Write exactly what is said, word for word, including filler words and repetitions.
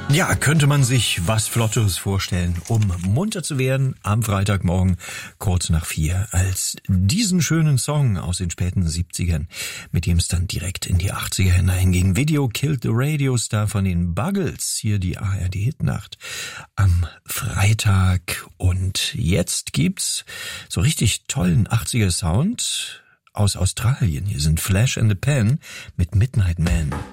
Ja, könnte man sich was Flotteres vorstellen, um munter zu werden am Freitagmorgen kurz nach vier, als diesen schönen Song aus den späten siebzigern, mit dem es dann direkt in die achtziger hineinging. Video Killed the Radio Star von den Buggles, hier die A R D-Hitnacht am Freitag. Und jetzt gibt's so richtig tollen achtziger Sound aus Australien. Hier sind Flash and the Pan mit Midnight Man.